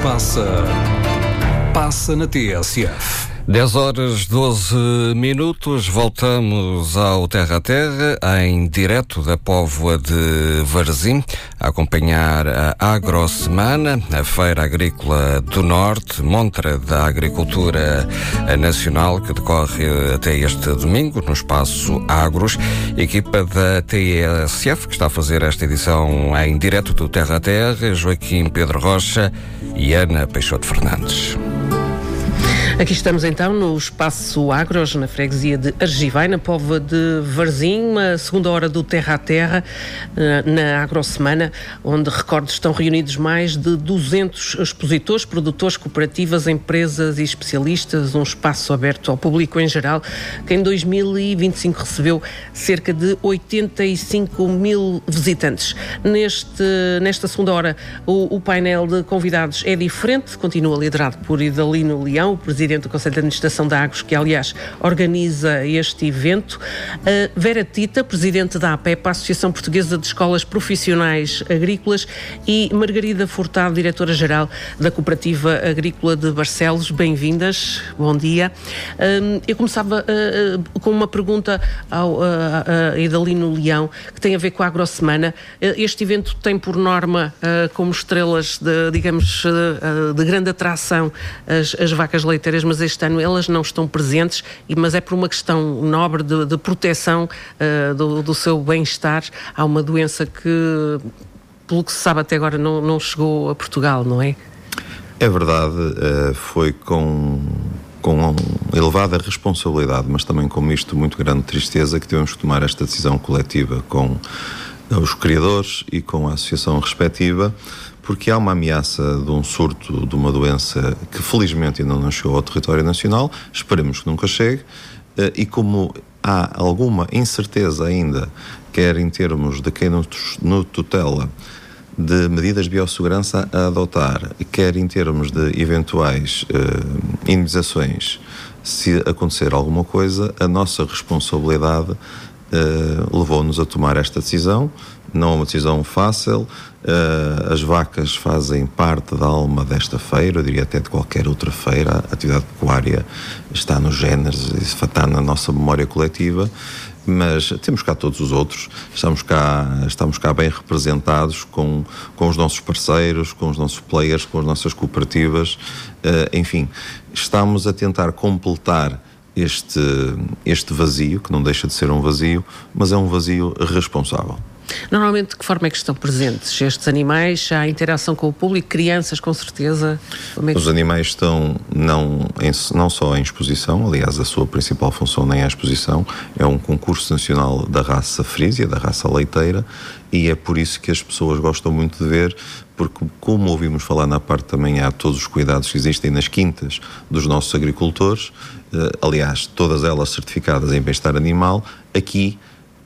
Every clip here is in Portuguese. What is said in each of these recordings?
passa na TSF. 10h12, voltamos ao Terra a Terra, em direto da Póvoa de Varzim, a acompanhar a Agrosemana, a Feira Agrícola do Norte, montra da Agricultura Nacional, que decorre até este domingo, no Espaço Agros. Equipa da TSF, que está a fazer esta edição em direto do Terra a Terra, Joaquim Pedro Rocha e Ana Peixoto Fernandes. Aqui estamos então no Espaço Agros, na freguesia de Argivai, na Póvoa de Varzim, a segunda hora do Terra a Terra, na Agrosemana, onde, recordo, estão reunidos mais de 200 expositores, produtores, cooperativas, empresas e especialistas, um espaço aberto ao público em geral, que em 2025 recebeu cerca de 85 mil visitantes. Nesta segunda hora, o painel de convidados é diferente, continua liderado por Idalino Leão, o presidente do Conselho de Administração da Agros, que aliás organiza este evento, Vera Tita, presidente da APEP, a Associação Portuguesa de Escolas Profissionais Agrícolas, e Margarida Furtado, diretora-geral da Cooperativa Agrícola de Barcelos. Bem-vindas, bom dia. Eu começava com uma pergunta a Idalino Leão, que tem a ver com a Agrosemana. Este evento tem por norma como estrelas de grande atração as vacas leiteiras, mas este ano elas não estão presentes, mas é por uma questão nobre de proteção do seu bem-estar. Há uma doença que, pelo que se sabe até agora, não chegou a Portugal, não é? É verdade, foi com elevada responsabilidade, mas também com isto muito grande tristeza, que tivemos que tomar esta decisão coletiva com os criadores e com a associação respectiva, porque há uma ameaça de um surto de uma doença que felizmente ainda não chegou ao território nacional, esperemos que nunca chegue, e como há alguma incerteza ainda, quer em termos de quem nos tutela, de medidas de biossegurança a adotar, quer em termos de eventuais indemnizações, se acontecer alguma coisa, a nossa responsabilidade levou-nos a tomar esta decisão. Não é uma decisão fácil. As vacas fazem parte da alma desta feira, eu diria até de qualquer outra feira. A atividade pecuária está nos géneros, está na nossa memória coletiva, mas temos cá todos os outros, estamos cá bem representados com os nossos parceiros, com os nossos players, com as nossas cooperativas, enfim, estamos a tentar completar este vazio, que não deixa de ser um vazio, mas é um vazio responsável. Normalmente, de que forma é que estão presentes estes animais? Há interação com o público, crianças, com certeza? Os animais estão não só em exposição, aliás, a sua principal função nem é a exposição, é um concurso nacional da raça frísia, da raça leiteira, e é por isso que as pessoas gostam muito de ver, porque, como ouvimos falar na parte também, há todos os cuidados que existem nas quintas dos nossos agricultores, aliás, todas elas certificadas em bem-estar animal. Aqui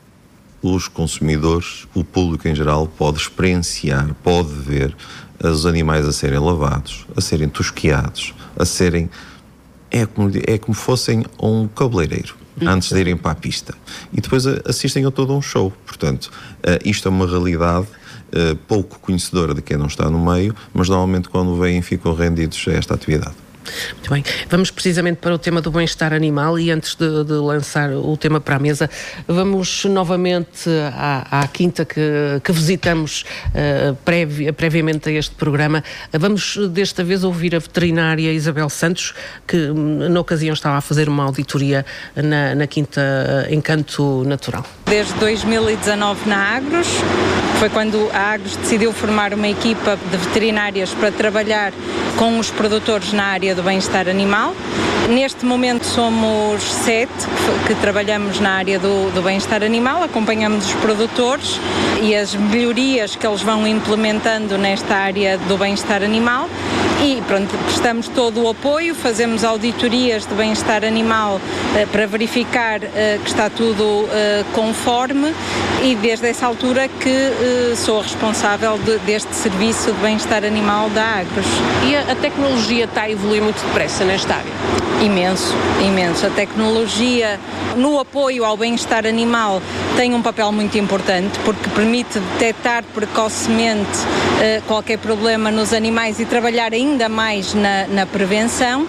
os consumidores, o público em geral, pode experienciar, pode ver os animais a serem lavados, a serem tosquiados, a serem... É como fossem um cabeleireiro, antes de irem para a pista. E depois assistem a todo um show. Portanto, isto é uma realidade pouco conhecedora de quem não está no meio, mas normalmente quando vêm ficam rendidos a esta atividade. Muito bem, vamos precisamente para o tema do bem-estar animal, e antes de lançar o tema para a mesa, vamos novamente à quinta que visitamos previamente a este programa. Vamos desta vez ouvir a veterinária Isabel Santos, que na ocasião estava a fazer uma auditoria na quinta Encanto Natural. Desde 2019 na Agros, foi quando a Agros decidiu formar uma equipa de veterinárias para trabalhar com os produtores na área do bem-estar animal. Neste momento somos 7 que trabalhamos na área do bem-estar animal, acompanhamos os produtores e as melhorias que eles vão implementando nesta área do bem-estar animal. E pronto, prestamos todo o apoio, fazemos auditorias de bem-estar animal para verificar que está tudo conforme, e desde essa altura que sou a responsável deste serviço de bem-estar animal da Agros. E a tecnologia está a evoluir muito depressa nesta área? Imenso, imenso. A tecnologia no apoio ao bem-estar animal tem um papel muito importante, porque permite detectar precocemente qualquer problema nos animais e trabalhar ainda ainda mais na prevenção,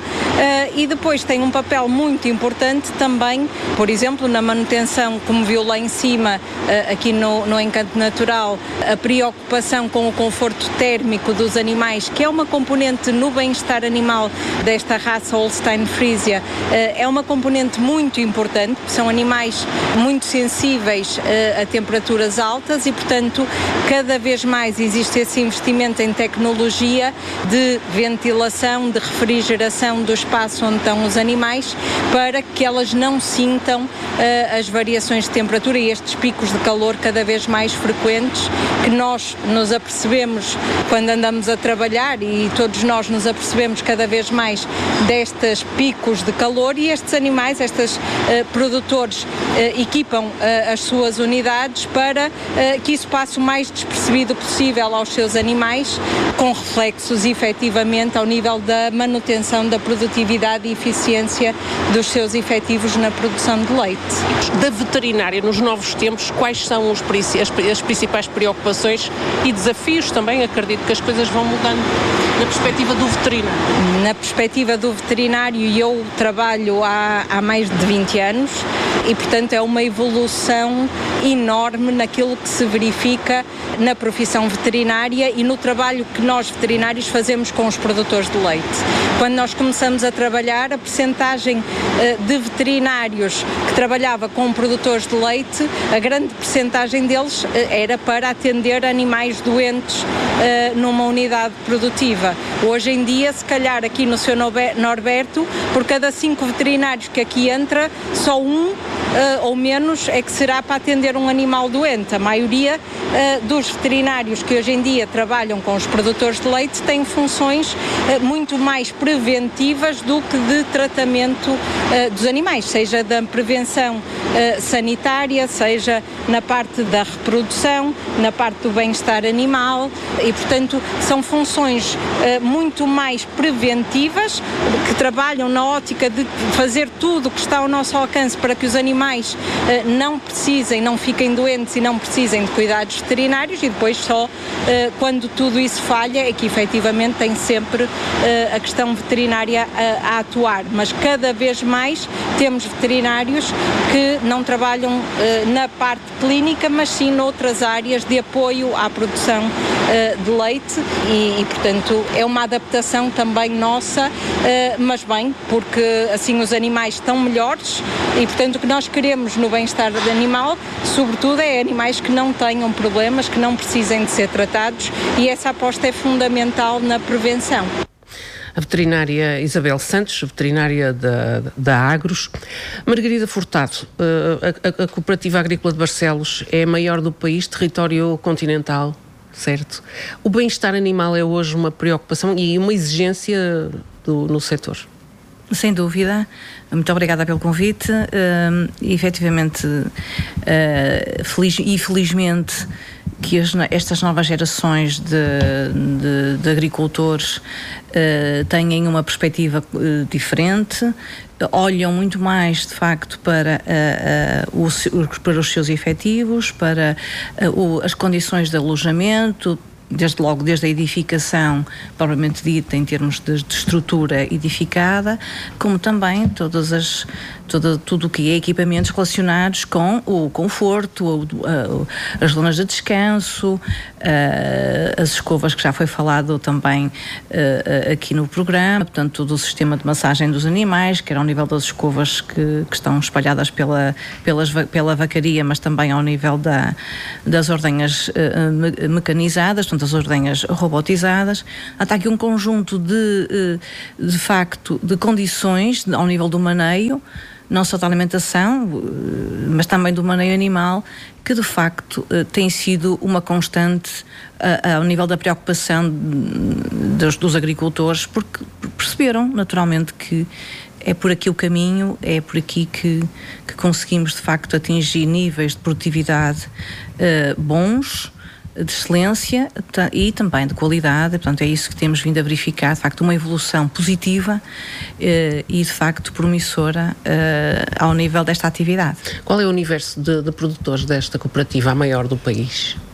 e depois tem um papel muito importante também, por exemplo, na manutenção, como viu lá em cima, aqui no Encanto Natural, a preocupação com o conforto térmico dos animais, que é uma componente no bem-estar animal desta raça Holstein Frisia, é uma componente muito importante, são animais muito sensíveis a temperaturas altas e, portanto, cada vez mais existe esse investimento em tecnologia de ventilação, de refrigeração do espaço onde estão os animais, para que elas não sintam as variações de temperatura e estes picos de calor cada vez mais frequentes, que nós nos apercebemos quando andamos a trabalhar, e todos nós nos apercebemos cada vez mais destes picos de calor, e estes animais, estes produtores equipam as suas unidades para que isso passe o mais despercebido possível aos seus animais, com reflexos efetivamente ao nível da manutenção da produtividade e eficiência dos seus efetivos na produção de leite. Da veterinária, nos novos tempos, quais são as principais preocupações e desafios também? Acredito que as coisas vão mudando na perspectiva do veterinário. Na perspectiva do veterinário, eu trabalho há mais de 20 anos e, portanto, é uma evolução enorme naquilo que se verifica na profissão veterinária e no trabalho que nós veterinários fazemos com os produtores de leite. Quando nós começamos a trabalhar, a percentagem de veterinários que trabalhava com produtores de leite, a grande percentagem deles era para atender animais doentes numa unidade produtiva. Hoje em dia, se calhar aqui no Sr. Norberto, por cada 5 veterinários que aqui entra, só um ou menos é que será para atender um animal doente. A maioria dos veterinários que hoje em dia trabalham com os produtores de leite têm funções muito mais preventivas do que de tratamento dos animais, seja da prevenção sanitária, seja na parte da reprodução, na parte do bem-estar animal, e, portanto, são funções muito mais preventivas, que trabalham na ótica de fazer tudo o que está ao nosso alcance para que os animais não fiquem doentes e não precisem de cuidados veterinários, e depois só quando tudo isso falha é que efetivamente tem sempre a questão veterinária a atuar. Mas cada vez mais temos veterinários que não trabalham na parte clínica, mas sim noutras áreas de apoio à produção de leite e, portanto, é uma adaptação também nossa, mas bem, porque assim os animais estão melhores e, portanto, o que nós queremos no bem-estar do animal, sobretudo, é animais que não tenham problemas, que não precisem de ser tratados, e essa aposta é fundamental na prevenção. A veterinária Isabel Santos, veterinária da Agros. Margarida Furtado, a Cooperativa Agrícola de Barcelos é a maior do país, território continental, certo? O bem-estar animal é hoje uma preocupação e uma exigência no setor? Sem dúvida. Muito obrigada pelo convite. Efetivamente, felizmente, que estas novas gerações de agricultores têm uma perspectiva diferente, olham muito mais, de facto, para os seus efetivos, para as condições de alojamento, desde a edificação propriamente dita em termos de estrutura edificada, como também tudo o que é equipamentos relacionados com o conforto, as zonas de descanso, as escovas, que já foi falado também aqui no programa, portanto, todo o sistema de massagem dos animais, quer ao nível das escovas que estão espalhadas pela vacaria, mas também ao nível das ordenhas mecanizadas, portanto, as ordenhas robotizadas. Há aqui um conjunto de facto, de condições ao nível do maneio, não só da alimentação, mas também do maneio animal, que de facto tem sido uma constante ao nível da preocupação dos agricultores, porque perceberam naturalmente que é por aqui o caminho, é por aqui que conseguimos de facto atingir níveis de produtividade bons, de excelência e também de qualidade. Portanto, é isso que temos vindo a verificar, de facto, uma evolução positiva e, de facto, promissora ao nível desta atividade. Qual é o universo de produtores desta cooperativa, a maior do país?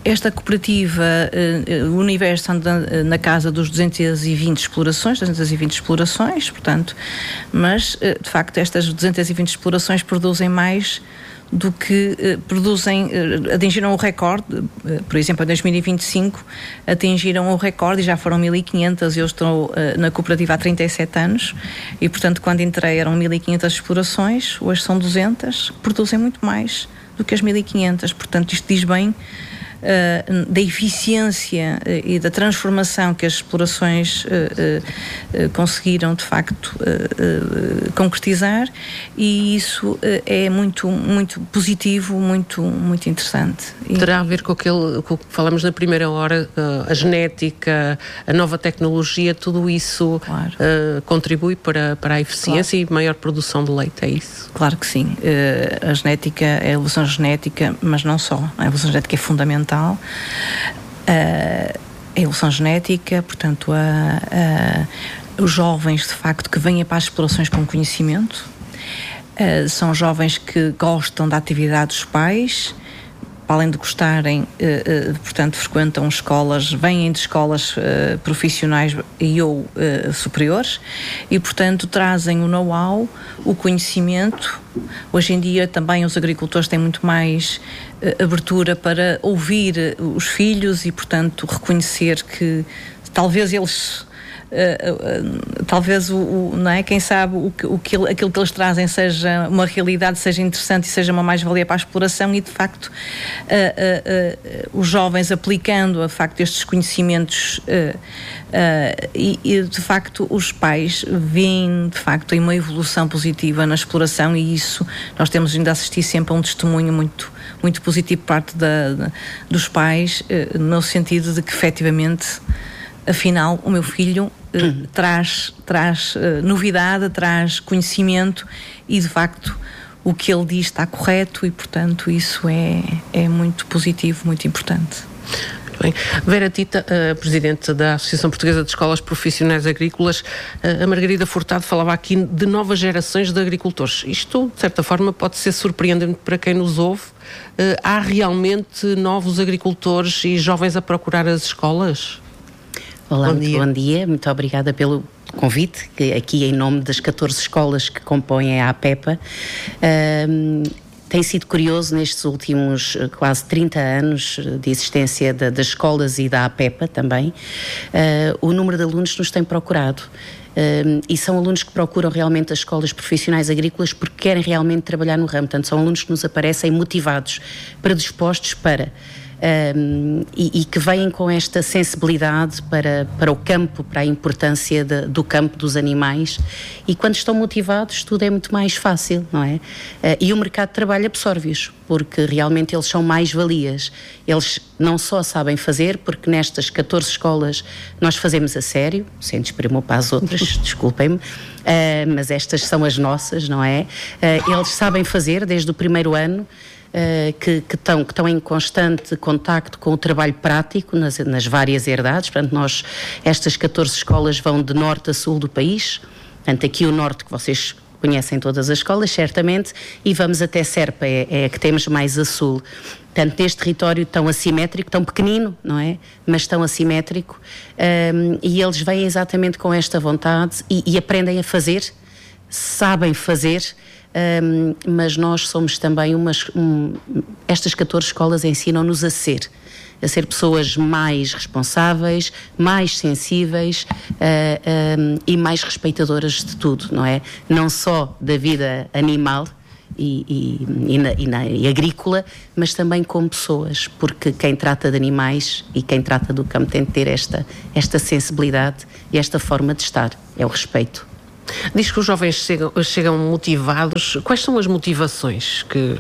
Esta cooperativa, o universo anda na casa dos 220 explorações, portanto, mas, de facto, estas 220 explorações produzem mais do que atingiram o recorde. Por exemplo, em 2025 atingiram o recorde e já foram 1.500. Eu estou na cooperativa há 37 anos e, portanto, quando entrei eram 1.500 explorações, hoje são 200, produzem muito mais do que as 1.500. Portanto, isto diz bem da eficiência e da transformação que as explorações conseguiram de facto concretizar, e isso é muito, muito positivo, muito, muito interessante. Terá a ver com o que falamos na primeira hora, a genética, a nova tecnologia, tudo isso, claro, contribui para a eficiência, claro, e maior produção de leite, é isso? Claro que sim. A genética, a evolução genética, mas não só. A evolução genética é fundamental. A evolução genética, portanto, os jovens de facto que vêm para as explorações com conhecimento, são jovens que gostam da atividade dos pais, para além de gostarem, portanto, frequentam escolas, vêm de escolas profissionais ou superiores, e, portanto, trazem o know-how, o conhecimento. Hoje em dia também os agricultores têm muito mais abertura para ouvir os filhos e, portanto, reconhecer que talvez eles... talvez não é? Quem sabe aquilo que eles trazem seja uma realidade, seja interessante e seja uma mais-valia para a exploração, e de facto os jovens aplicando de facto estes conhecimentos e de facto os pais veem de facto uma evolução positiva na exploração, e isso nós temos ainda a assistir sempre a um testemunho muito, muito positivo por parte dos pais, no sentido de que efetivamente, afinal, o meu filho traz novidade, traz conhecimento, e de facto o que ele diz está correto, e portanto isso é muito positivo, muito importante. Muito bem. Vera Tita, Presidente da Associação Portuguesa de Escolas Profissionais Agrícolas, a Margarida Furtado falava aqui de novas gerações de agricultores. Isto, de certa forma, pode ser surpreendente para quem nos ouve. Há realmente novos agricultores e jovens a procurar as escolas? Olá, bom dia, muito obrigada pelo convite, que aqui em nome das 14 escolas que compõem a APEPA. Tem sido curioso nestes últimos quase 30 anos de existência das escolas e da APEPA também, o número de alunos que nos tem procurado. E são alunos que procuram realmente as escolas profissionais agrícolas porque querem realmente trabalhar no ramo. Portanto, são alunos que nos aparecem motivados, predispostos para... e que vêm com esta sensibilidade para o campo, para a importância do campo, dos animais, e quando estão motivados tudo é muito mais fácil, não é? E o mercado de trabalho absorve-os, porque realmente eles são mais-valias. Eles não só sabem fazer, porque nestas 14 escolas nós fazemos a sério, sem desprimor para as outras, desculpem-me, mas estas são as nossas, não é? Eles sabem fazer desde o primeiro ano, que estão em constante contacto com o trabalho prático nas várias herdades. Portanto, estas 14 escolas vão de norte a sul do país, portanto aqui o norte, que vocês conhecem todas as escolas, certamente, e vamos até Serpa, é a que temos mais a sul. Portanto, neste território tão assimétrico, tão pequenino, não é? Mas tão assimétrico, e eles vêm exatamente com esta vontade e aprendem a fazer, sabem fazer. Mas nós somos também estas 14 escolas ensinam-nos a ser pessoas mais responsáveis, mais sensíveis e mais respeitadoras de tudo, não é? Não só da vida animal e agrícola, mas também como pessoas, porque quem trata de animais e quem trata do campo tem de ter esta sensibilidade e esta forma de estar, é o respeito. Diz que os jovens chegam motivados. Quais são as motivações que...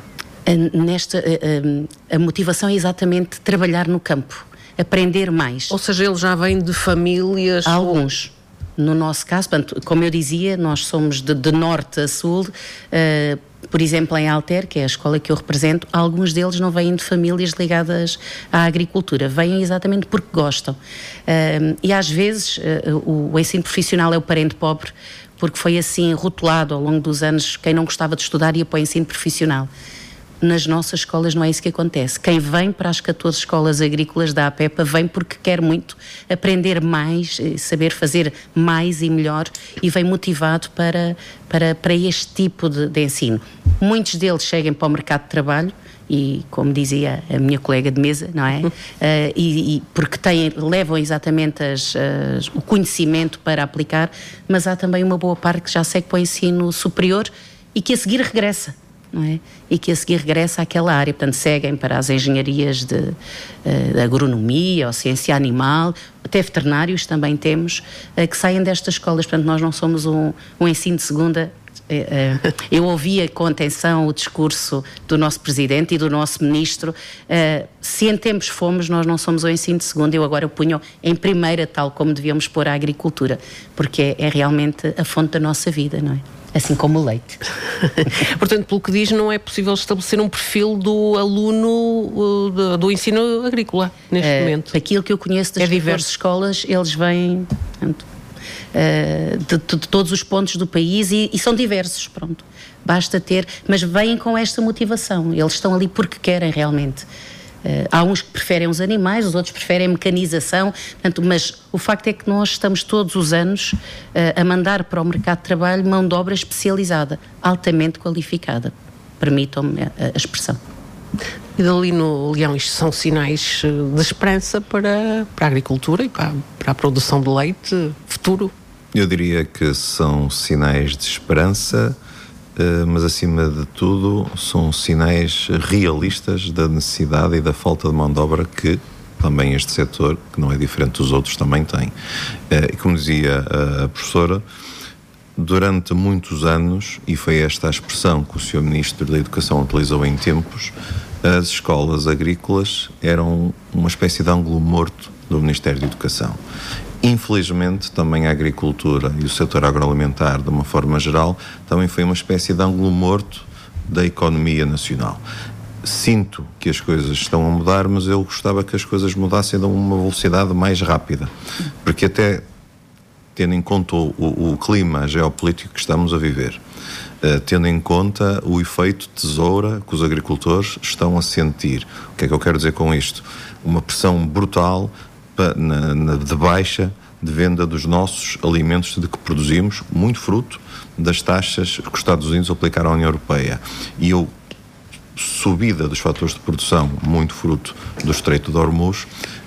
A motivação é exatamente trabalhar no campo, aprender mais. Ou seja, eles já vêm de famílias... Alguns. No nosso caso, como eu dizia, nós somos de norte a sul. Por exemplo, em Alter, que é a escola que eu represento, alguns deles não vêm de famílias ligadas à agricultura, vêm exatamente porque gostam. E às vezes o ensino profissional é o parente pobre, porque foi assim rotulado ao longo dos anos. Quem não gostava de estudar ia para o ensino profissional. Nas nossas escolas não é isso que acontece. Quem vem para as 14 escolas agrícolas da APEPA vem porque quer muito aprender mais, saber fazer mais e melhor, e vem motivado para este tipo de ensino. Muitos deles chegam para o mercado de trabalho e, como dizia a minha colega de mesa, não é? Porque levam exatamente o conhecimento para aplicar, mas há também uma boa parte que já segue para o ensino superior e que a seguir regressa. Não é? E que a seguir regressa àquela área, portanto seguem para as engenharias de agronomia ou ciência animal, até veterinários também temos, que saem destas escolas. Portanto, nós não somos um ensino de segunda. Eu ouvia com atenção o discurso do nosso Presidente e do nosso Ministro. Se em tempos fomos, nós não somos o ensino de segunda. Eu agora punho em primeira, tal como devíamos pôr a agricultura, porque é realmente a fonte da nossa vida, não é? Assim como o leite. Portanto, pelo que diz, não é possível estabelecer um perfil do aluno do ensino agrícola, neste momento. Aquilo que eu conheço das diversas escolas, eles vêm de todos os pontos do país e são diversos, pronto. Basta ter, mas vêm com esta motivação. Eles estão ali porque querem realmente. Há uns que preferem os animais, os outros preferem a mecanização, portanto, mas o facto é que nós estamos todos os anos a mandar para o mercado de trabalho mão de obra especializada, altamente qualificada, permitam-me a expressão. E dali no Leão, isto são sinais de esperança para a agricultura e para a produção de leite futuro? Eu diria que são sinais de esperança, mas acima de tudo são sinais realistas da necessidade e da falta de mão de obra que também este setor, que não é diferente dos outros, também tem. E como dizia a professora, durante muitos anos, e foi esta a expressão que o Sr. Ministro da Educação utilizou em tempos, as escolas agrícolas eram uma espécie de ângulo morto do Ministério da Educação. Infelizmente, também a agricultura e o setor agroalimentar, de uma forma geral, também foi uma espécie de ângulo morto da economia nacional. Sinto que as coisas estão a mudar, mas eu gostava que as coisas mudassem a uma velocidade mais rápida, porque até tendo em conta o clima geopolítico que estamos a viver, tendo em conta o efeito tesoura que os agricultores estão a sentir. O que é que eu quero dizer com isto? Uma pressão brutal de baixa de venda dos nossos alimentos de que produzimos, muito fruto das taxas que os Estados Unidos aplicaram à União Europeia. E subida dos fatores de produção, muito fruto do Estreito de Hormuz.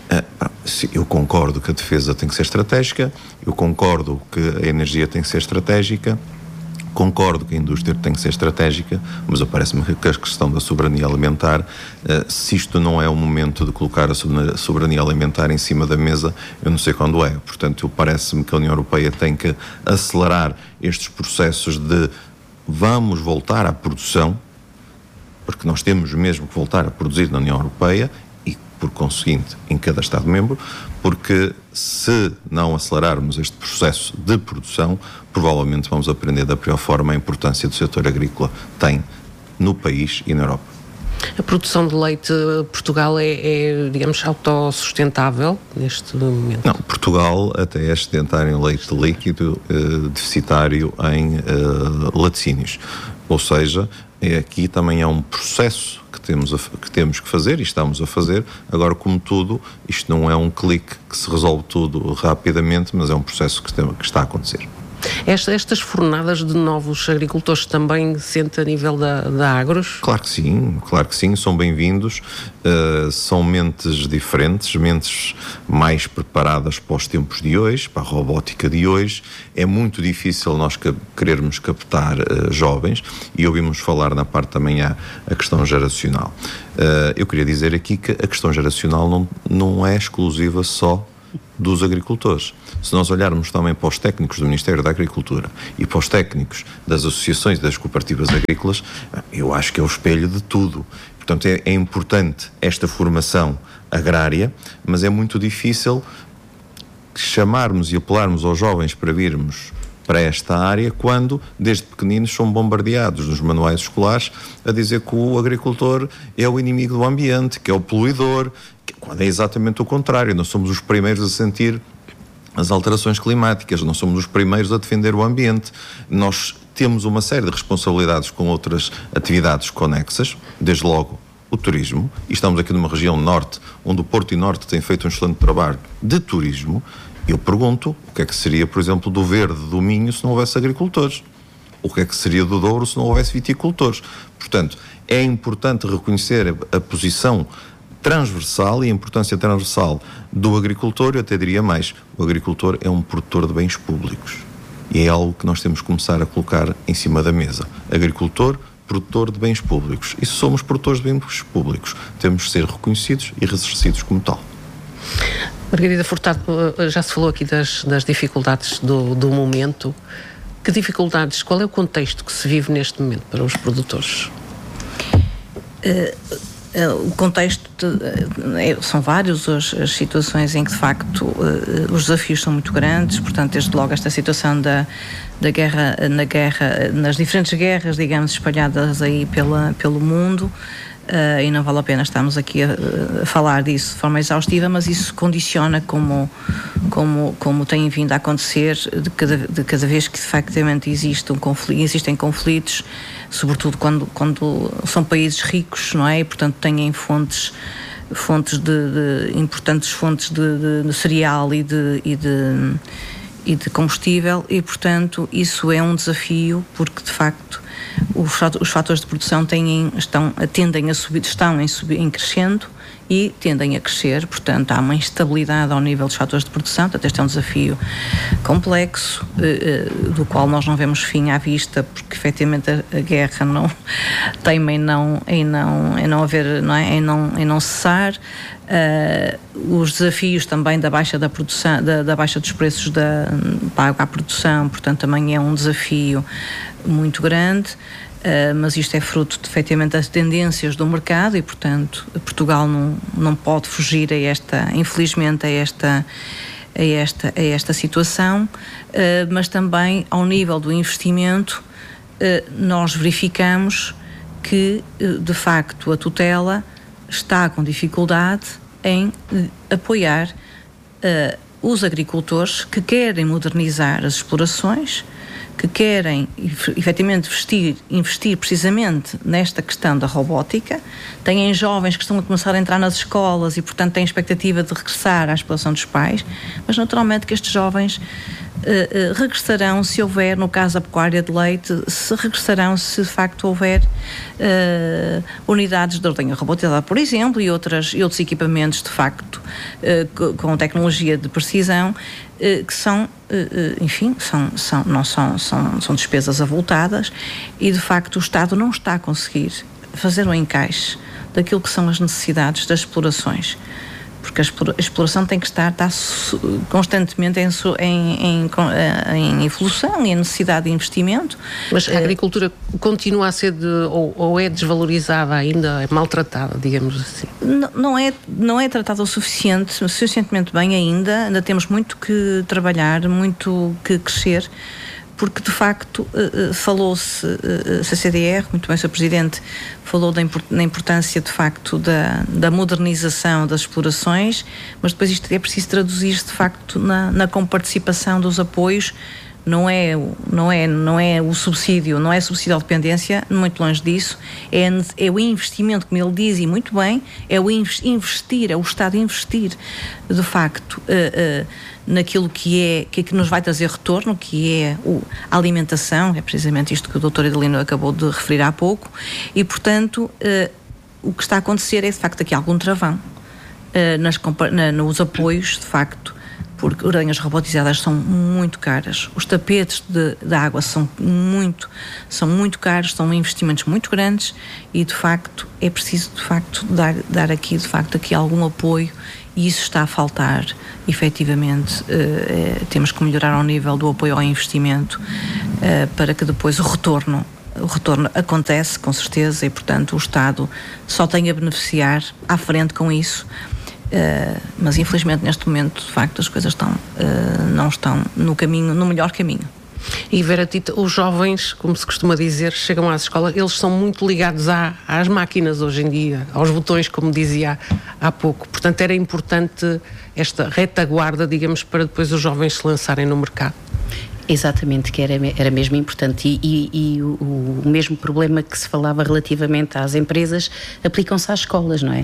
Eu concordo que a defesa tem que ser estratégica, eu concordo que a energia tem que ser estratégica, concordo que a indústria tem que ser estratégica, mas parece-me que a questão da soberania alimentar, se isto não é o momento de colocar a soberania alimentar em cima da mesa, eu não sei quando é. Portanto, parece-me que a União Europeia tem que acelerar estes processos de vamos voltar à produção, porque nós temos mesmo que voltar a produzir na União Europeia e, por conseguinte, em cada Estado-membro, porque se não acelerarmos este processo de produção, provavelmente vamos aprender da pior forma a importância do setor agrícola tem no país e na Europa. A produção de leite, Portugal digamos, autossustentável neste momento? Não, Portugal até é excedentário em leite líquido, deficitário em laticínios. Ou seja, aqui também é um processo que temos que fazer e estamos a fazer. Agora, como tudo, isto não é um clique que se resolve tudo rapidamente, mas é um processo que está a acontecer. Estas fornadas de novos agricultores também sente a nível da Agros? Claro que sim, são bem-vindos, são mentes diferentes, mentes mais preparadas para os tempos de hoje, para a robótica de hoje. É muito difícil nós querermos captar jovens, e ouvimos falar na parte também a questão geracional. Eu queria dizer aqui que a questão geracional não é exclusiva só dos agricultores. Se nós olharmos também para os técnicos do Ministério da Agricultura e para os técnicos das associações das cooperativas agrícolas, eu acho que é o espelho de tudo. Portanto, é importante esta formação agrária, mas é muito difícil chamarmos e apelarmos aos jovens para virmos para esta área quando, desde pequeninos, são bombardeados nos manuais escolares a dizer que o agricultor é o inimigo do ambiente, que é o poluidor, quando é exatamente o contrário. Nós somos os primeiros a sentir as alterações climáticas, nós somos os primeiros a defender o ambiente. Nós temos uma série de responsabilidades com outras atividades conexas, desde logo o turismo, e estamos aqui numa região norte, onde o Porto e Norte têm feito um excelente trabalho de turismo. Eu pergunto, o que é que seria, por exemplo, do Verde, do Minho, se não houvesse agricultores? O que é que seria do Douro se não houvesse viticultores? Portanto, é importante reconhecer a posição transversal e a importância transversal do agricultor. Eu até diria mais, o agricultor é um produtor de bens públicos. E é algo que nós temos que começar a colocar em cima da mesa. Agricultor, produtor de bens públicos. E se somos produtores de bens públicos, temos de ser reconhecidos e ressarcidos como tal. Margarida Furtado, já se falou aqui das dificuldades do momento. Que dificuldades, qual é o contexto que se vive neste momento para os produtores? O contexto são vários, as situações em que de facto os desafios são muito grandes, portanto desde logo esta situação da guerra, nas diferentes guerras, digamos, espalhadas aí pelo mundo. E não vale a pena estarmos aqui a falar disso de forma exaustiva, mas isso condiciona como tem vindo a acontecer de cada vez que efetivamente existem conflitos, sobretudo quando são países ricos, não é? E portanto têm importantes fontes de cereal e de combustível, e portanto isso é um desafio, porque de facto os fatores de produção tendem a subir, em crescendo e tendem a crescer, portanto há uma instabilidade ao nível dos fatores de produção. Portanto este é um desafio complexo, do qual nós não vemos fim à vista, porque efetivamente a guerra não teima em não haver, não é? em não cessar. Os desafios também da baixa da produção, da baixa dos preços pago à produção, portanto também é um desafio muito grande, mas isto é fruto efetivamente das tendências do mercado e portanto Portugal não pode fugir infelizmente a esta situação, mas também ao nível do investimento nós verificamos que de facto a tutela está com dificuldade em apoiar os agricultores que querem modernizar as explorações, que querem efetivamente investir precisamente nesta questão da robótica. Têm jovens que estão a começar a entrar nas escolas e portanto têm expectativa de regressar à exploração dos pais, mas naturalmente que estes jovens regressarão se houver, no caso da pecuária de leite, se de facto houver unidades de ordenha robotizada, por exemplo, e outros equipamentos de facto com tecnologia de precisão, que são, enfim, são despesas avultadas, e de facto o Estado não está a conseguir fazer um encaixe daquilo que são as necessidades das explorações, porque a exploração tem que estar constantemente em evolução e em necessidade de investimento. Mas a agricultura continua a ser ou é desvalorizada ainda, é maltratada, digamos assim? Não é tratada suficientemente bem ainda temos muito que trabalhar, muito que crescer, porque de facto falou-se, a CCDR, muito bem o Sr. Presidente, falou da importância de facto da modernização das explorações, mas depois isto é preciso traduzir-se de facto na comparticipação dos apoios. Não é o subsídio, não é subsídio à dependência, muito longe disso, é o investimento, como ele diz, e muito bem, é o investir, é o Estado investir de facto naquilo que nos vai trazer retorno, que é a alimentação, é precisamente isto que o Dr. Adelino acabou de referir há pouco, e portanto o que está a acontecer é de facto aqui algum travão nos apoios, de facto, porque ordenhas robotizadas são muito caras, os tapetes de água são muito caros, são investimentos muito grandes, e de facto é preciso de facto dar aqui algum apoio, e isso está a faltar efetivamente. Temos que melhorar ao nível do apoio ao investimento, para que depois o retorno acontece com certeza, e portanto o Estado só tem a beneficiar à frente com isso. Mas infelizmente neste momento de facto as coisas não estão no melhor caminho. E Vera Tita, os jovens, como se costuma dizer, chegam às escolas, eles são muito ligados às máquinas hoje em dia, aos botões, como dizia há pouco. Portanto, era importante esta retaguarda, digamos, para depois os jovens se lançarem no mercado. Exatamente, que era mesmo importante e o mesmo problema que se falava relativamente às empresas aplicam-se às escolas, não é?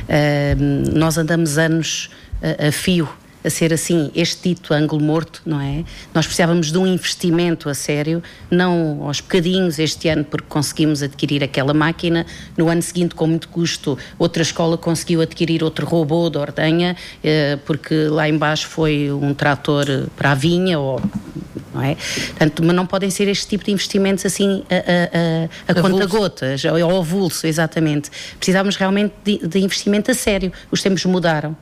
Nós andamos anos a fio a ser assim, este dito ângulo morto, não é? Nós precisávamos de um investimento a sério, não aos bocadinhos este ano porque conseguimos adquirir aquela máquina, no ano seguinte com muito custo outra escola conseguiu adquirir outro robô de ordenha, porque lá embaixo foi um trator para a vinha, não é? Portanto, mas não podem ser este tipo de investimentos assim a conta-gotas, ao avulso, exatamente. Precisávamos realmente de investimento a sério, os tempos mudaram.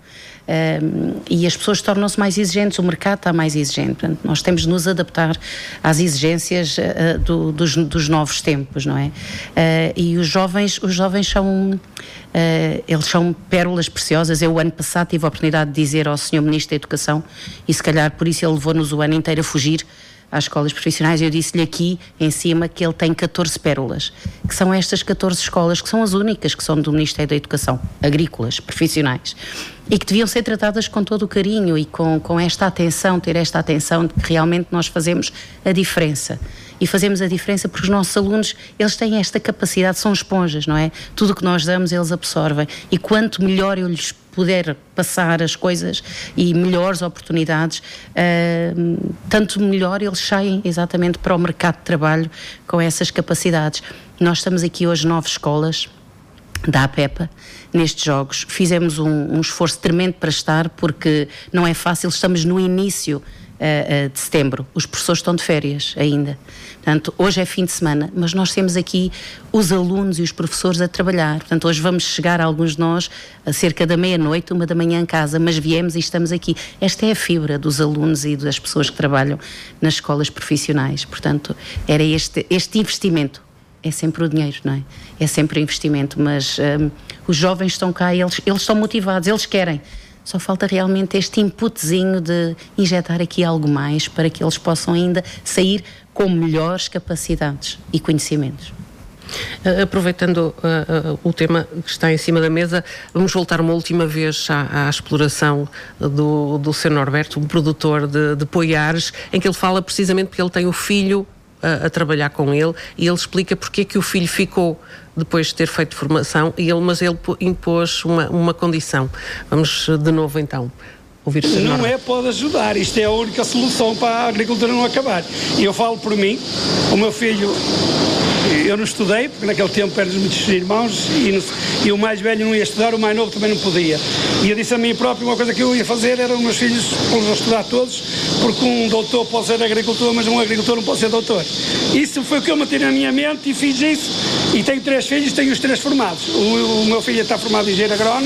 E as pessoas tornam-se mais exigentes, o mercado está mais exigente, portanto, nós temos de nos adaptar às exigências dos novos tempos, não é? E os jovens são eles são pérolas preciosas. Eu o ano passado tive a oportunidade de dizer ao Sr. Ministro da Educação, e se calhar por isso ele levou-nos o ano inteiro a fugir às escolas profissionais, eu disse-lhe aqui em cima que ele tem 14 pérolas, que são estas 14 escolas, que são as únicas que são do Ministério da Educação, agrícolas, profissionais, e que deviam ser tratadas com todo o carinho e com esta atenção, ter esta atenção de que realmente nós fazemos a diferença. E fazemos a diferença porque os nossos alunos, eles têm esta capacidade, são esponjas, não é? Tudo o que nós damos, eles absorvem. E quanto melhor eu lhes puder passar as coisas e melhores oportunidades, tanto melhor eles saem exatamente para o mercado de trabalho com essas capacidades. Nós estamos aqui hoje 9 escolas da APEPA nestes jogos. Fizemos um esforço tremendo para estar, porque não é fácil, estamos no início de setembro, os professores estão de férias ainda, portanto hoje é fim de semana, mas nós temos aqui os alunos e os professores a trabalhar, portanto hoje vamos chegar alguns de nós a cerca da meia-noite, 1 da manhã em casa, mas viemos e estamos aqui. Esta é a fibra dos alunos e das pessoas que trabalham nas escolas profissionais, portanto era este investimento. É sempre o dinheiro, não é? É sempre o investimento, mas os jovens estão cá, eles estão motivados, eles querem. Só falta realmente este inputzinho de injetar aqui algo mais para que eles possam ainda sair com melhores capacidades e conhecimentos. Aproveitando o tema que está em cima da mesa, vamos voltar uma última vez à exploração do Sr. Norberto, um produtor de Poiares, em que ele fala precisamente porque ele tem o filho a trabalhar com ele, e ele explica porque é que o filho ficou depois de ter feito formação, mas ele impôs uma condição. Vamos de novo então ouvir o Sr. Não é pode ajudar, isto é a única solução para a agricultura não acabar. E eu falo por mim, o meu filho, eu não estudei, porque naquele tempo éramos muitos irmãos e o mais velho não ia estudar, o mais novo também não podia. E eu disse a mim próprio, uma coisa que eu ia fazer era os meus filhos pô-los a estudar todos, porque um doutor pode ser agricultor, mas um agricultor não pode ser doutor. Isso foi o que eu mantive na minha mente e fiz isso. E tenho 3 filhos, tenho os 3 formados. O meu filho está formado em engenheiro agrónomo,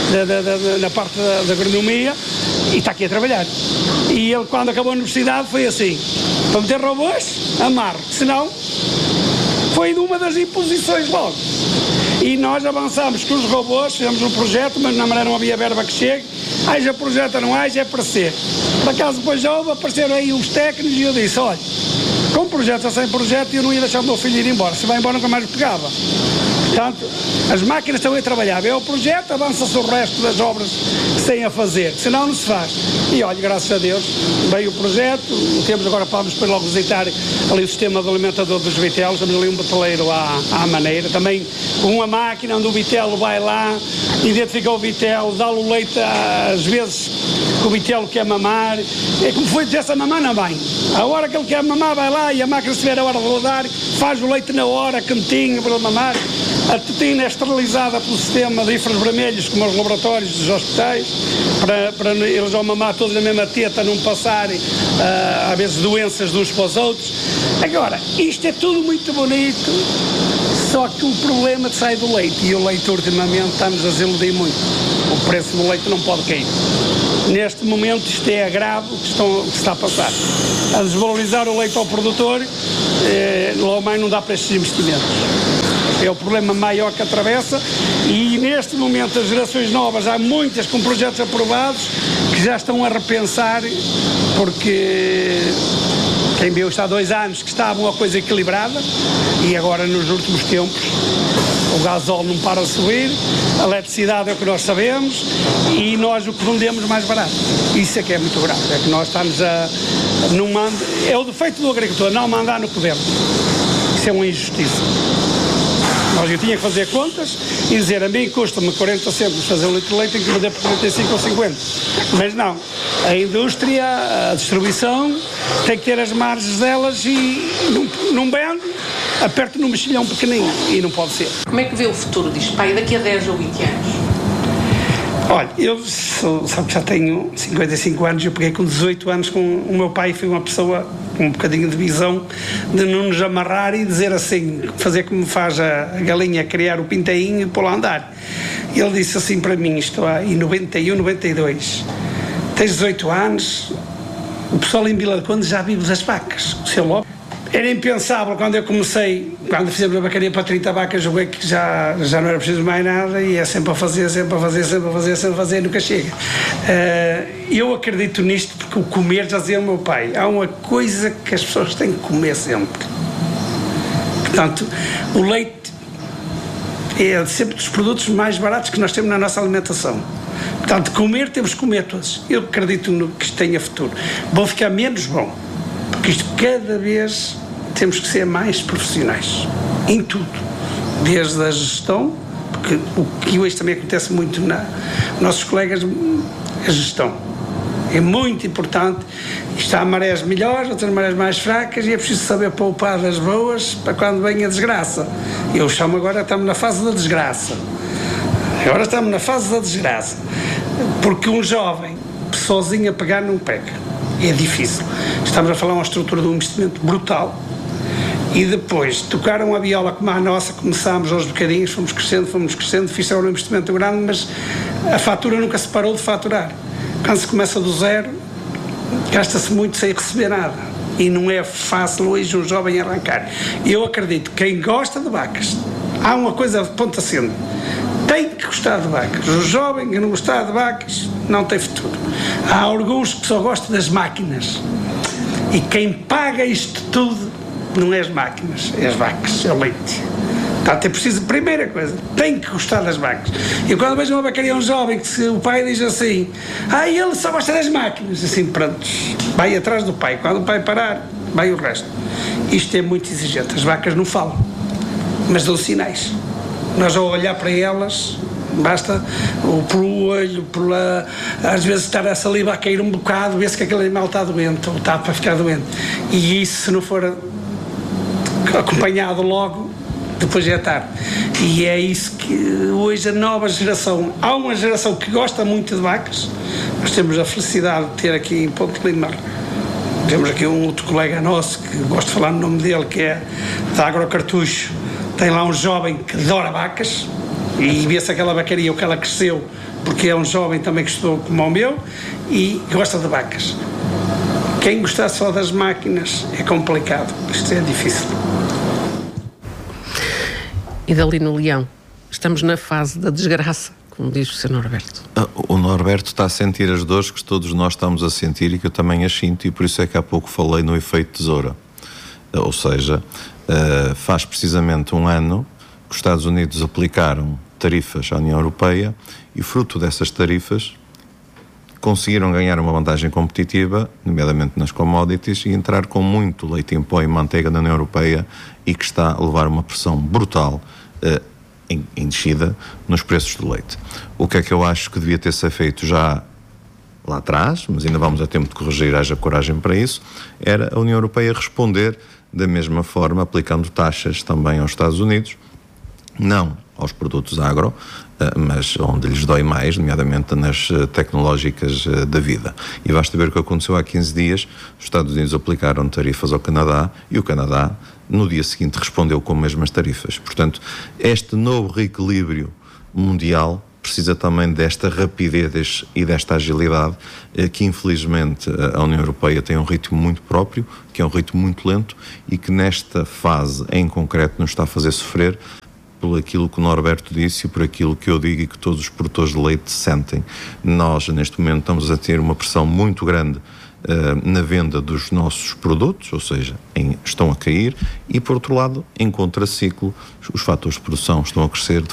na parte da agronomia, e está aqui a trabalhar. E ele, quando acabou a universidade, foi assim: para meter robôs, amarro, senão foi numa das imposições logo. E nós avançámos com os robôs, fizemos um projeto, mas na maneira não havia verba que chegue. Haja projeto ou não haja, é para ser. Por acaso depois já apareceram aí os técnicos e eu disse: olha, com projeto ou sem projeto eu não ia deixar o meu filho ir embora, se vai embora nunca mais o pegava. Portanto, as máquinas estão a trabalhar, é o projeto, avança-se o resto das obras que se têm a fazer, senão não se faz. E olha, graças a Deus, veio o projeto, temos agora, vamos depois logo visitar ali o sistema de alimentador dos vitelos, temos ali um beteleiro à maneira, também com uma máquina onde o vitelo vai lá, identifica o vitelo, dá-lhe o leite às vezes que o vitelo quer mamar, é como foi dizer-se a mamar na mãe. A hora que ele quer mamar vai lá e a máquina, se tiver a hora de rodar, faz o leite na hora, cantinho para mamar. A tetina é esterilizada pelo sistema de infravermelhos, como os laboratórios dos hospitais, para eles ao mamar todos na mesma teta não passarem, às vezes, doenças de uns para os outros. Agora, isto é tudo muito bonito, só que o problema sai do leite, e o leite ultimamente está-nos a desiludir muito. O preço do leite não pode cair. Neste momento isto é grave o que se está a passar. A desvalorizar o leite ao produtor, logo mais não dá para estes investimentos. É o problema maior que atravessa, e neste momento as gerações novas, há muitas com projetos aprovados que já estão a repensar, porque Quem viu está há 2 anos que estava uma coisa equilibrada e agora nos últimos tempos o gasóleo não para de subir, a eletricidade é o que nós sabemos e nós o que vendemos mais barato. Isso é que é muito grave, é que nós estamos é o defeito do agricultor, não mandar no que vende. Isso é uma injustiça. Eu tinha que fazer contas e dizer, a mim custa-me 40 cêntimos fazer 1 litro de leite, tenho que vender por 45 ou 50. Mas não, a indústria, a distribuição, tem que ter as margens delas e não vende, aperta num mexilhão pequenino e não pode ser. Como é que vê o futuro disto? Pai, daqui a 10 ou 20 anos? Olha, eu já tenho 55 anos, eu peguei com 18 anos com o meu pai, foi uma pessoa com um bocadinho de visão de não nos amarrar e dizer assim, fazer como faz a galinha, criar o pintainho e pô-lo a andar. Ele disse assim para mim, isto em 91, 92, tens 18 anos, o pessoal em Vila de Conde já vive das vacas, o seu lobo. Era impensável quando eu comecei, quando fizemos a vacaria para 30 vacas, eu vi que já não era preciso mais nada e é sempre a fazer, e nunca chega. Eu acredito nisto porque o comer, já dizia o meu pai, há uma coisa que as pessoas têm que comer sempre. Portanto, o leite é sempre dos produtos mais baratos que nós temos na nossa alimentação. Portanto, comer, temos que comer todos. Eu acredito que isto tenha futuro. Vão ficar menos bom. Porque isto cada vez temos que ser mais profissionais em tudo, desde a gestão, porque o que hoje também acontece muito nossos colegas, a gestão é muito importante. Está há marés melhores, outras marés mais fracas e é preciso saber poupar das boas para quando vem a desgraça. Eu chamo agora, estamos na fase da desgraça. Porque um jovem sozinho a pegar não pega. É difícil. Estamos a falar de uma estrutura de um investimento brutal e depois tocaram a viola como a nossa, começámos aos bocadinhos, fomos crescendo, fizeram um investimento grande, mas a fatura nunca se parou de faturar. Quando se começa do zero, gasta-se muito sem receber nada e não é fácil hoje um jovem arrancar. Eu acredito que quem gosta de vacas, há uma coisa de ponta acima, tem que gostar de vacas. O jovem que não gostar de vacas não tem futuro. Há alguns que só gostam das máquinas. E quem paga isto tudo não é as máquinas, é as vacas, é o leite. Portanto, é preciso, primeira coisa, tem que gostar das vacas. E quando vejo uma vacaria um jovem que o pai diz assim, ele só gosta das máquinas, assim, pronto, vai atrás do pai. Quando o pai parar, vai o resto. Isto é muito exigente. As vacas não falam, mas dão sinais. Nós ao olhar para elas, basta pelo olho, às vezes estar a saliva a cair um bocado, ver-se que aquele animal está doente ou está para ficar doente. E isso, se não for acompanhado logo, depois é tarde. E é isso que hoje a nova geração, há uma geração que gosta muito de vacas. Nós temos a felicidade de ter aqui em Ponte Lindmar, temos aqui um outro colega nosso, que gosto de falar no nome dele, que é da Agrocartucho. Tem lá um jovem que adora vacas e vê-se aquela vacaria, o que ela cresceu, porque é um jovem também que estudou como o meu e gosta de vacas. Quem gostar só das máquinas é complicado, isto é difícil. E dali no Leão, estamos na fase da desgraça, como diz o Sr. Norberto. O Norberto está a sentir as dores que todos nós estamos a sentir e que eu também as sinto, e por isso é que há pouco falei no efeito tesoura. Ou seja, faz precisamente um ano que os Estados Unidos aplicaram tarifas à União Europeia e, fruto dessas tarifas, conseguiram ganhar uma vantagem competitiva, nomeadamente nas commodities, e entrar com muito leite em pó e manteiga na União Europeia, e que está a levar uma pressão brutal em descida nos preços do leite. O que é que eu acho que devia ter sido feito já lá atrás, mas ainda vamos a tempo de corrigir, haja coragem para isso, era a União Europeia responder da mesma forma, aplicando taxas também aos Estados Unidos, não aos produtos agro, mas onde lhes dói mais, nomeadamente nas tecnológicas da vida. E basta ver o que aconteceu há 15 dias, os Estados Unidos aplicaram tarifas ao Canadá e o Canadá, no dia seguinte, respondeu com as mesmas tarifas. Portanto, este novo reequilíbrio mundial precisa também desta rapidez e desta agilidade, que infelizmente a União Europeia tem um ritmo muito próprio, que é um ritmo muito lento e que nesta fase em concreto nos está a fazer sofrer por aquilo que o Norberto disse e por aquilo que eu digo e que todos os produtores de leite sentem. Nós, neste momento, estamos a ter uma pressão muito grande na venda dos nossos produtos, ou seja, estão a cair, e por outro lado, em contraciclo, os fatores de produção estão a crescer de